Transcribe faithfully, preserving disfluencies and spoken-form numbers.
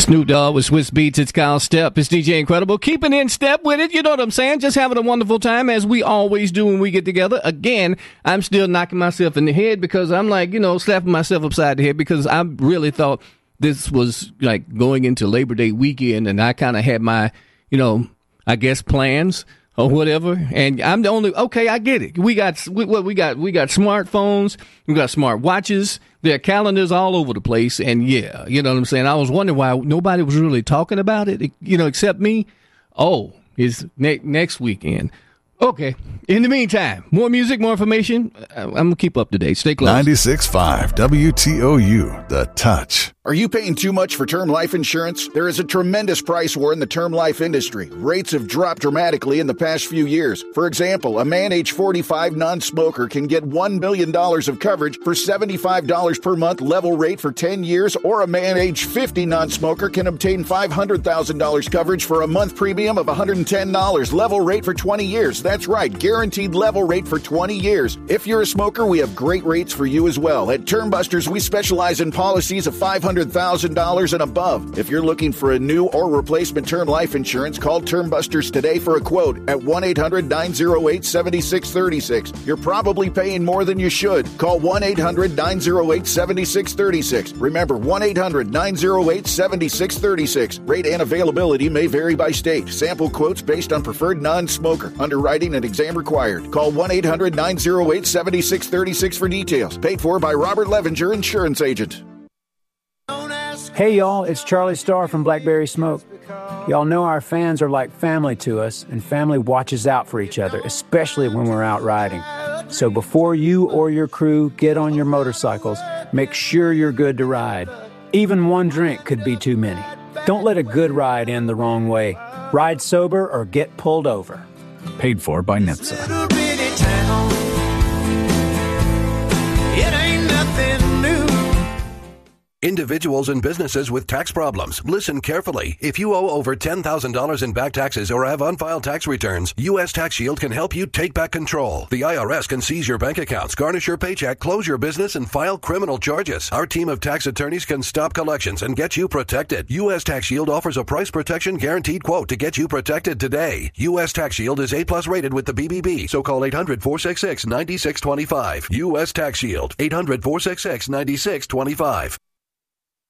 Snoop Dogg with Swiss Beats. It's Kyle Stepp. It's D J Incredible. Keeping in step with it. You know what I'm saying? Just having a wonderful time as we always do when we get together. Again, I'm still knocking myself in the head because I'm like, you know, slapping myself upside the head because I really thought this was like going into Labor Day weekend and I kind of had my, you know, I guess plans or whatever. And I'm the only, okay, I get it. We got, we, what we got, we got smartphones, we got smart watches. There are calendars all over the place, and yeah, you know what I'm saying? I was wondering why nobody was really talking about it, you know, except me. Oh, it's ne- next weekend. Okay. In the meantime, more music, more information. I'm going to keep up to date. Stay close. ninety-six point five W T O U, The Touch. Are you paying too much for term life insurance? There is a tremendous price war in the term life industry. Rates have dropped dramatically in the past few years. For example, a man age forty-five non-smoker can get one million dollars of coverage for seventy-five dollars per month level rate for ten years, or a man age fifty non-smoker can obtain five hundred thousand dollars coverage for a month premium of one hundred ten dollars level rate for twenty years. That's right, guaranteed level rate for twenty years. If you're a smoker, we have great rates for you as well. At Term Busters, we specialize in policies of five hundred thousand dollars and above. If you're looking for a new or replacement term life insurance, call Term Busters today for a quote at one eight hundred nine oh eight seven six three six. You're probably paying more than you should. Call one eight hundred nine oh eight seven six three six. Remember, one eight hundred nine oh eight seven six three six. Rate and availability may vary by state. Sample quotes based on preferred non-smoker. Underwriting and exam required. Call one eight hundred nine oh eight seven six three six for details. Paid for by Robert Levenger, Insurance Agent. Hey y'all, it's Charlie Starr from Blackberry Smoke. Y'all know our fans are like family to us, and family watches out for each other, especially when we're out riding. So before you or your crew get on your motorcycles, make sure you're good to ride. Even one drink could be too many. Don't let a good ride end the wrong way. Ride sober or get pulled over. Paid for by N H T S A. It ain't nothing new. Individuals and businesses with tax problems, listen carefully. If you owe over ten thousand dollars in back taxes or have unfiled tax returns, U S Tax Shield can help you take back control. The I R S can seize your bank accounts, garnish your paycheck, close your business, and file criminal charges. Our team of tax attorneys can stop collections and get you protected. U S Tax Shield offers a price protection guaranteed quote to get you protected today. U S Tax Shield is A plus rated with the B B B, so call eight hundred four six six nine six two five. U S Tax Shield, eight hundred four six six nine six two five.